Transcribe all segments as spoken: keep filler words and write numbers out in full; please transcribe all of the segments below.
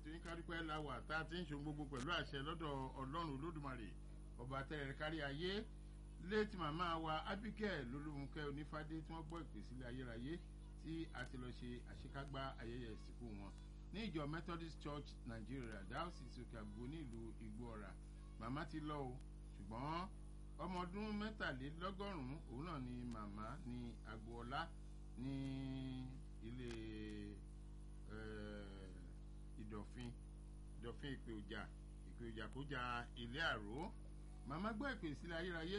ètò yín kárípẹ́ láwà tá a ti ń ṣe gbogbo pẹ̀lú àṣẹ lọ́dọ̀ ọlọ́run olódùmarè ọba tẹ́rẹ̀ kárí ayé létí màmá wa Abigail lolúmúkẹ́ onífádé tí wọ́n gbọ́ ìpè sílẹ̀ ayérayé tí a ti lọ ṣe àṣekágbá ayẹyẹ ìsìnkú wọn ní ìjọ Methodist Church Nigeria Diocese Òkè Àgbo nílùú Igbóọrà. Màmá ti lọ o ṣùgbọ́n ọmọ ọdún mẹ́tàlélọ́gọ́rùn-ún òun náà ni màmá ní Agboola ní ilé ìdọ̀fin ìdọ̀fin ìpè òjà ìpè òjà kó ja ilé àró. Màmá gbọ́ ìpè sílẹ̀ ayérayé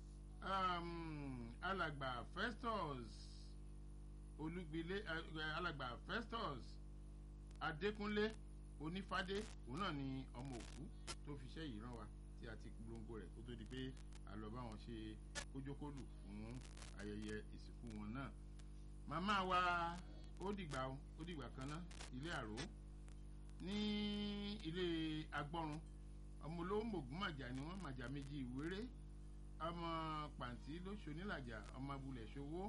alàgbà Festus olúgbilé alàgbà Festus Adékúnlé Onífádé òun náà ni ọmọ òkú tó fi iṣẹ́ yìí rán wa tí a ti polongo rẹ̀ kó tó di pé a lọ bá wọn ṣe kójókólù fún ayẹyẹ ìsìnkú wọn náà. Màmá wa ó dìgbà ó dìgbà kan ná ilé àró ní ilé agbọ́run ọmọ olówó mògùn màjà ni wọ́n màjà méjì ìwéré ọmọ pàǹtí ló ṣonílàjà ọmọ abúlẹ̀ ṣòwò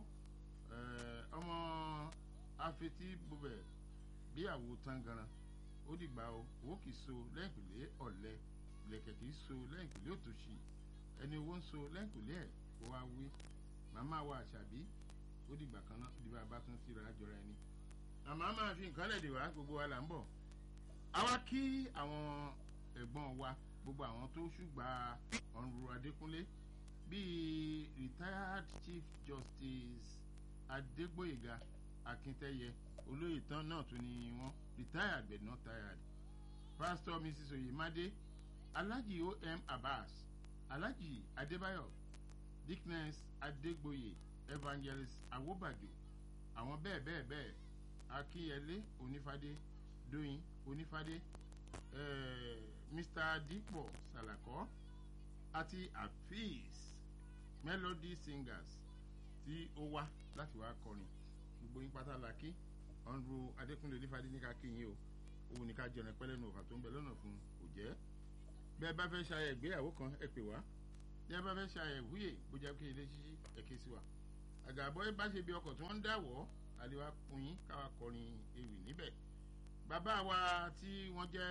ọmọ afetí bobẹ̀ bí àwo tangaran ó dìgbà o owó kìí so lẹ́yìnkùlé ọ̀lẹ ìlẹ̀kẹ̀ kìí so lẹ́yìnkùlé òtòṣì ẹni owó ń so lẹ́yìnkùlé ẹ̀ kó wá wí. Màmá wa Àṣàbí ó dìgbà kan náà dìbò àbá tún síra àjọra ẹni. Àmọ́ máa fi nǹkan lẹ̀dẹ̀ wá gbogbo wa là ń bọ̀. Àwa kí àwọn ẹ̀gbọ́n wa gbogbo àwọn tó ṣùgbà ọ̀nrù Adékúnlé bíi retired Chief Justice Adégbóyèga Akíntẹ́yẹ olóyè tán náà tún ni wọ́n retired but not tired. Pastor Missus Oyemade Alhaji O M Abbas Alhaji Adébáyọ̀ Dickness Adégbóyè Evangelist Awobajo àwọn bẹ́ẹ̀ bẹ́ẹ̀ bẹ́ẹ̀ Akínyẹlé Onífádé Dóyin Onífádé eh, Mister Dípọ̀ Sàlàkọ́ àti Afeez Melody Singers tí ó wá láti wá kọrin gbogbo yín pátá la kí ọ̀nrú Adékúnlé Onífádé ní ká kí yín o òun ní ká jẹun pẹ́lẹ́nu ọ̀fà tó ń bẹ lọ́nà fún òjẹ́. Bẹ́ẹ̀ bá fẹ́ ṣayẹ ìgbéyàwó kan ẹ pè wá bí ẹ bá fẹ́ ṣayẹ ìwúyè bójá kí ilé ṣíṣí ẹ ké sí wa. Àgàbọ̀ bá ṣe bí ọkọ̀ tí wọ́n ń dàwọ́ àlewà fún yín káwa kọrin ewì níbẹ̀. Bàbá wa tí wọ́n jẹ́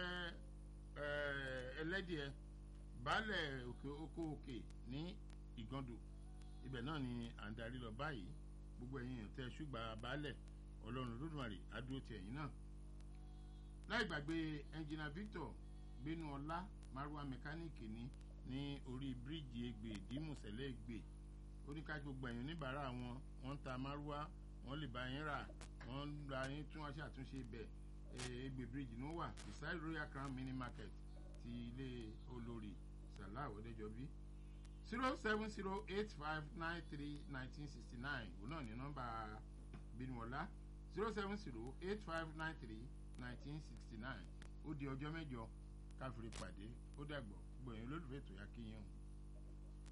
ẹlẹ́dìẹ baálẹ̀ òkè oko òkè ní Ìgàndò ibẹ̀ náà ni à ń darí lọ báyìí. Gbogbo ẹ̀yin èèyàn tẹ́ ṣùgbà baálẹ̀ Ọlọ́run Olódùmarè á dúró ti ẹ̀yin náà. Láì gbàgbé ẹnjìnà Victor Gbénúọlá márúwá mẹkáníìkì ní ní orí bíríìjì Ègbè Ìdímùsẹ̀lẹ̀ Ègbè oníkájú gbogbo ẹ̀yin oníbàárà wọn wọ́n ń ta márúwá wọ́n lè bá yín rà wọ́n ń ra yín tún wá ṣàtúnṣe bẹ̀ Ègbè bíríìjì ní ó wà beside Royal Crown mini market ti ilé olórí Salah Ọ̀dẹ́jọbí. zero seven zero eight five nine three nineteen sixty nine òun náà ní nọ́mbà Gbénúọlá zero seven zero eight five nine three nineteen sixty nine. Ó di ọjọ́ mẹ́jọ káfíńrì pàdé ó dàgbọ́ gbọ̀nyìn olólùfẹ́ tó yá kíyàn.